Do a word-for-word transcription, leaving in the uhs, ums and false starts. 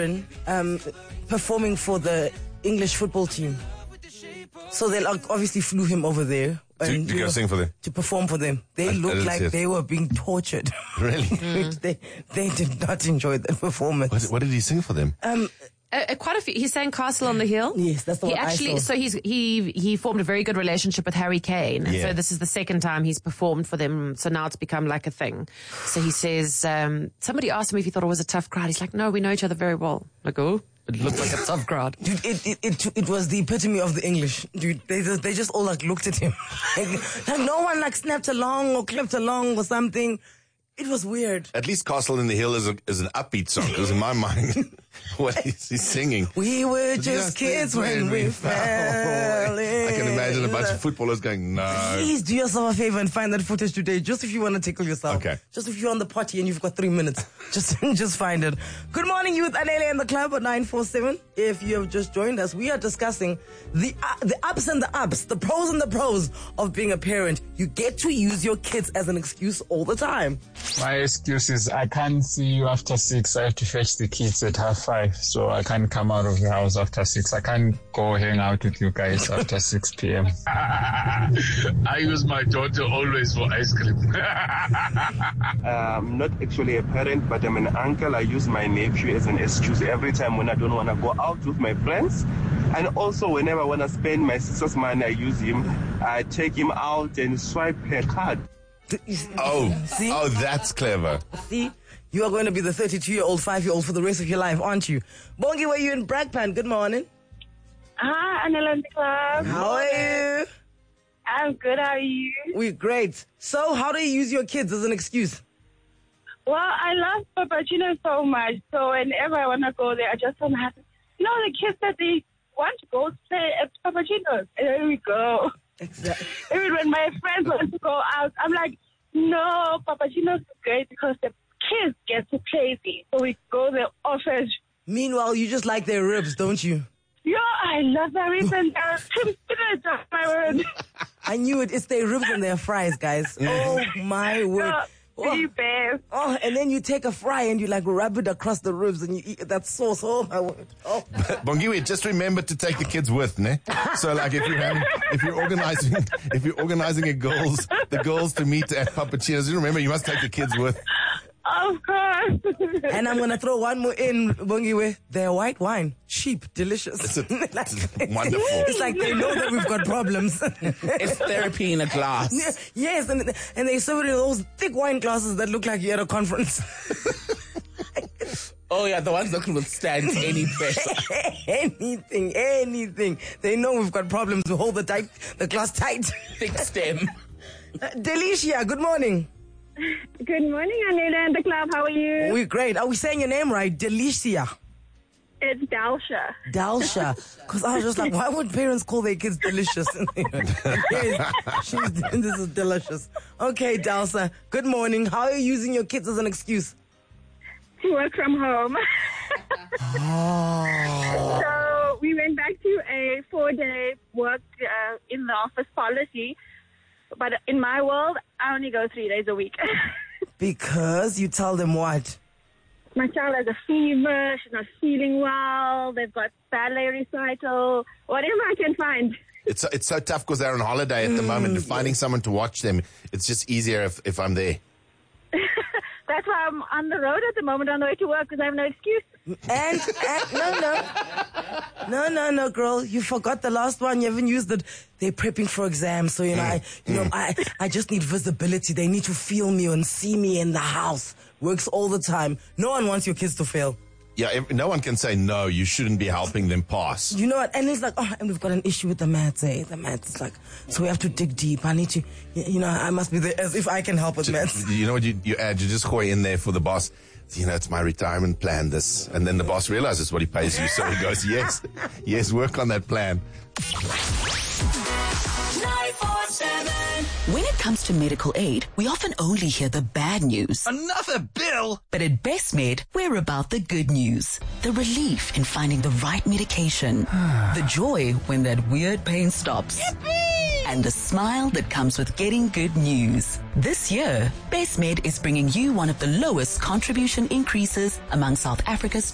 Sheeran um, performing for the English football team. So they like, obviously flew him over there. To, And, to you go know, sing for them. to perform for them. They I- I looked didn't see like it. they were being tortured. Really? they they did not enjoy that performance. What, what did he sing for them? Um, Uh, uh, quite a few. He sang Castle on the Hill. Yes, that's the he one I actually. saw. So he's he he formed a very good relationship with Harry Kane, and Yeah. so this is the second time he's performed for them. So now it's become like a thing. So he says, um, somebody asked him if he thought it was a tough crowd. He's like, no, we know each other very well. Like, oh, it looked like a tough crowd. Dude, it, it, it, it was the epitome of the English. Dude, they just, they just all like looked at him. like, like no one like snapped along or clapped along or something. It was weird. At least Castle in the Hill is, a, is an upbeat song, because in my mind, what is he singing? We were just kids when we fell in. I can imagine a bunch love. of footballers going, no. Please do yourself a favor and find that footage today, just if you want to tickle yourself. Okay. Just if you're on the potty and you've got three minutes, just just find it. Good morning, youth. Anele in the club at nine four seven. If you have just joined us, we are discussing the uh, the ups and the ups, the pros and the pros of being a parent. You get to use your kids as an excuse all the time. My excuse is I can't see you after six. I have to fetch the kids at half five, so I can't come out of the house after six. I can't go hang out with you guys after six p.m. I use my daughter always for ice cream. I'm not actually a parent, but I'm an uncle. I use my nephew as an excuse every time when I don't want to go out with my friends. And also whenever I want to spend my sister's money, I use him. I take him out and swipe her card. Oh, See? oh, that's clever. See, you are going to be the thirty-two-year-old, five-year-old for the rest of your life, aren't you? Bongi, where you in Brakpan? Good morning. Hi, Anila Club. How are you? I'm good. How are you? We're great. So, how do you use your kids as an excuse? Well, I love Papagino so much. So whenever I want to go there, I just don't have to. You know, the kids that they want to go play at Papagino's. And there we go. Exactly. Even when my friends want to go out, I'm like, no, Papagino's is great because the kids get to play there. So we go there often. Meanwhile, you just like their ribs, don't you? Yo, I love that reason. There are two spinach on my word. I knew it. It's their ribs and their fries, guys. Oh, my word. No, the best. Oh, and then you take a fry and you like rub it across the ribs and you eat that sauce. Oh, my word. Oh. Bongiwe, just remember to take the kids with, ne? So, like, if you're having, if you're organizing, if you're organizing a girls, the girls to meet at Papagino's, you remember you must take the kids with. Of course. And I'm going to throw one more in, Bongiwe. Their white wine. Cheap, delicious. It's, a, Like- it's wonderful. It's like they know that we've got problems. It's therapy in a glass. Yes, and, and they serve it in those thick wine glasses that look like you're at a conference. Oh yeah, the ones that can withstand any pressure. anything, anything. They know we've got problems to hold the tight, the glass tight. Thick stem. Uh, Delicia, good morning. Good morning, Anila and the club. How are you? We're great. Are we saying your name right? Delicia. It's Dalsha. Dalsha. Because I was just like, why would parents call their kids delicious? Yes, she's, this is delicious. Okay, Dalsha, good morning. How are you using your kids as an excuse? To work from home. Oh. So we went back to a four-day work uh, in the office policy. But in my world, I only go three days a week. Because you tell them what? My child has a fever, she's not feeling well, they've got ballet recital, whatever I can find. It's it's so tough because they're on holiday at the moment. And finding someone to watch them, it's just easier if, if I'm there. That's why I'm on the road at the moment on the way to work because I have no excuse. And, and no, no. No, no, no, girl. You forgot the last one. You haven't used it. They're prepping for exams. So, you know, I, you know, I, I just need visibility. They need to feel me and see me in the house. Works all the time. No one wants your kids to fail. Yeah, if, no one can say, no, you shouldn't be helping them pass. You know what? And it's like, oh, and we've got an issue with the maths, eh? The maths is like, so we have to dig deep. I need to, you know, I must be there as if I can help with maths. You know what you, you add? You just go in there for the boss. You know, it's my retirement plan, this. And then the boss realizes what he pays you. So he goes, yes, yes, work on that plan. When it comes to medical aid, we often only hear the bad news. Another bill? But at BestMed, we're about the good news. The relief in finding the right medication. The joy when that weird pain stops. Yippee! And the smile that comes with getting good news. This year, BestMed is bringing you one of the lowest contribution increases among South Africa's